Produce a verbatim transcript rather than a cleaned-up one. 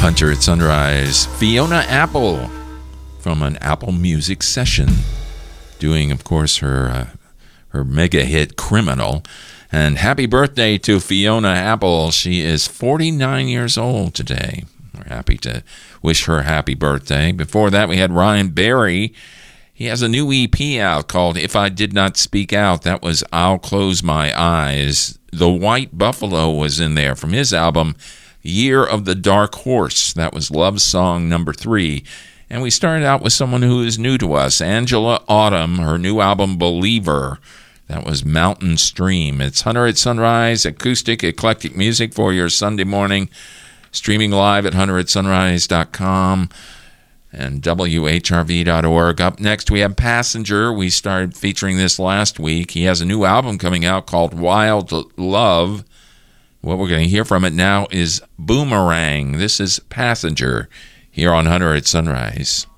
Hunter at Sunrise, Fiona Apple from an Apple Music session, doing, of course, her uh, her mega hit Criminal. And happy birthday to Fiona Apple. She is forty-nine years old today. We're happy to wish her happy birthday. Before that, we had Ryan Berry. He has a new E P out called If I Did Not Speak Out. That was I'll Close My Eyes. The White Buffalo was in there from his album Year of the Dark Horse. That was Love Song number three. And we started out with someone who is new to us, Angela Autumn, her new album Believer. That was Mountain Stream. It's Hunter at Sunrise, acoustic, eclectic music for your Sunday morning, streaming live at hunter at sunrise dot com and W H R V dot org. Up next, we have Passenger. We started featuring this last week. He has a new album coming out called Wild Love. What we're going to hear from it now is Boomerang. This is Passenger here on Hunter at Sunrise.